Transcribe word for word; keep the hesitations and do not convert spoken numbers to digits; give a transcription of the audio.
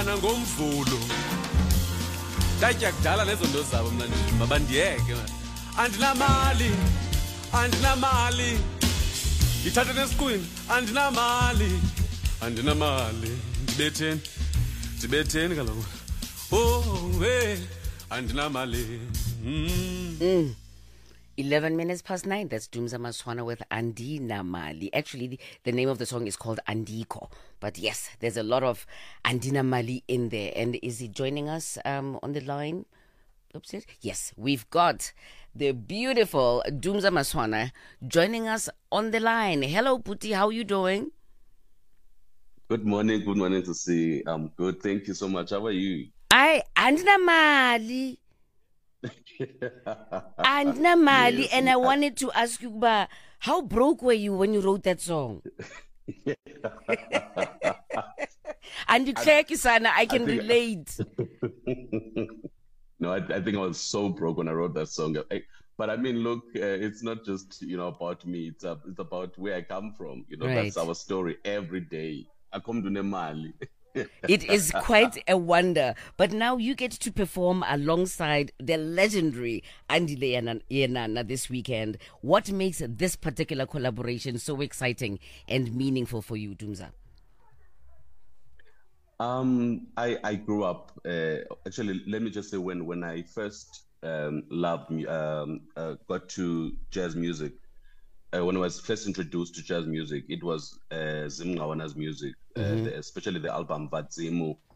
Bafana ngomvulo. Ndatya kudala lezo nto zabo mna ndithi mabandiyeke. Andinamali. Andinamali. Ngithatha nesikhwini. Andinamali. Andinamali. Ndibetheni. Ndibetheni kaloku. Oh, hey. Andinamali. Mm. Mm. eleven minutes past nine. That's Dumza Maswana with Andinamali. Actually, the, the name of the song is called Andiko. But yes, there's a lot of Andinamali in there. And is he joining us um, on the line? Oops, yes, we've got the beautiful Dumza Maswana joining us on the line. Hello, Puti. How are you doing? Good morning. Good morning to see. I'm good. Thank you so much. How are you? I Andinamali. Andinamali. Yes, And I I- wanted to ask you, ba, how broke were you when you wrote that song? And you sana, I can think- relate. No, I, I think I was so broke when I wrote that song. I, but I mean, look, uh, it's not just, you know, about me. It's uh, it's about where I come from. You know, that's Right. our story every day. I come to Nemali. It is quite a wonder. But now you get to perform alongside the legendary Andile Yenana this weekend. What makes this particular collaboration so exciting and meaningful for you, Dumza? Um, I I grew up. Uh, actually, let me just say when when I first um, loved mu- um, uh, got to jazz music. Uh, when I was first introduced to jazz music, it was uh, Zimngawana's music, uh, Mhm. the, especially the album Vadzimu.